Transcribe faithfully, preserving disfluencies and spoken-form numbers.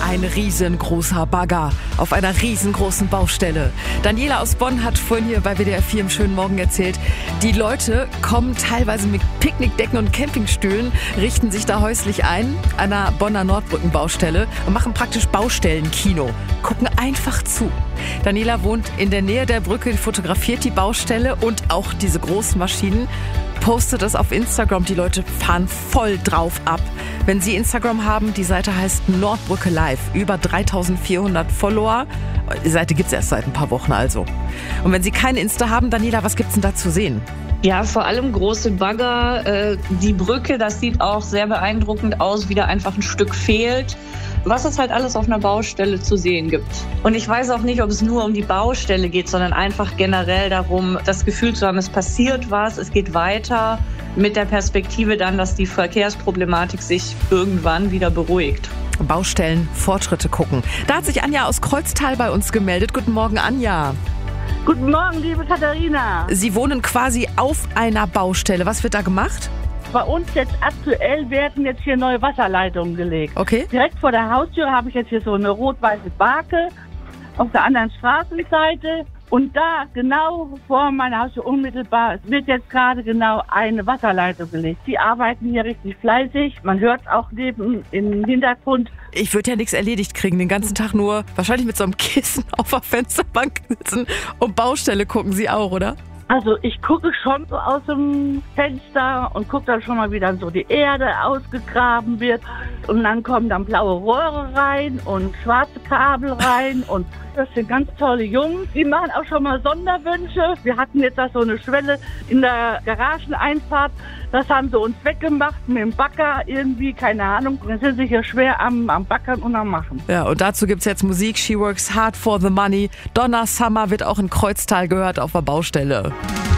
Ein riesengroßer Bagger auf einer riesengroßen Baustelle. Daniela aus Bonn hat vorhin hier bei W D R vier im schönen Morgen erzählt, die Leute kommen teilweise mit Picknickdecken und Campingstühlen, richten sich da häuslich ein an der Bonner Nordbrückenbaustelle und machen praktisch Baustellenkino. Gucken einfach zu. Daniela wohnt in der Nähe der Brücke, fotografiert die Baustelle und auch diese großen Maschinen, postet das auf Instagram. Die Leute fahren voll drauf ab. Wenn Sie Instagram haben, die Seite heißt Nordbrücke Live. Über dreitausendvierhundert Follower. Die Seite gibt es erst seit ein paar Wochen also. Und wenn Sie kein Insta haben, Daniela, was gibt's denn da zu sehen? Ja, vor allem große Bagger. Äh, die Brücke, das sieht auch sehr beeindruckend aus, wie da einfach ein Stück fehlt. Was es halt alles auf einer Baustelle zu sehen gibt. Und ich weiß auch nicht, ob es nur um die Baustelle geht, sondern einfach generell darum, das Gefühl zu haben, es passiert was, es geht weiter, mit der Perspektive dann, dass die Verkehrsproblematik sich irgendwann wieder beruhigt. Baustellen, Fortschritte gucken. Da hat sich Anja aus Kreuztal bei uns gemeldet. Guten Morgen, Anja. Guten Morgen, liebe Katharina. Sie wohnen quasi auf einer Baustelle. Was wird da gemacht? Bei uns jetzt aktuell werden jetzt hier neue Wasserleitungen gelegt. Okay. Direkt vor der Haustür habe ich jetzt hier so eine rot-weiße Barke auf der anderen Straßenseite. Und da, genau vor meiner Haustür unmittelbar, wird jetzt gerade genau eine Wasserleitung gelegt. Die arbeiten hier richtig fleißig. Man hört es auch neben im Hintergrund. Ich würde ja nichts erledigt kriegen, den ganzen Tag nur wahrscheinlich mit so einem Kissen auf der Fensterbank sitzen und Baustelle gucken Sie auch, oder? Also ich gucke schon so aus dem Fenster und gucke dann schon mal, wie dann so die Erde ausgegraben wird. Und dann kommen dann blaue Rohre rein und schwarze Kabel rein. Und das sind ganz tolle Jungs. Die machen auch schon mal Sonderwünsche. Wir hatten jetzt da so eine Schwelle in der Garageneinfahrt. Das haben sie uns weggemacht mit dem Bagger irgendwie, keine Ahnung. Wir sind sicher schwer am, am Backern und am Machen. Ja, und dazu gibt's jetzt Musik. She works hard for the money. Donna Summer wird auch in Kreuztal gehört auf der Baustelle.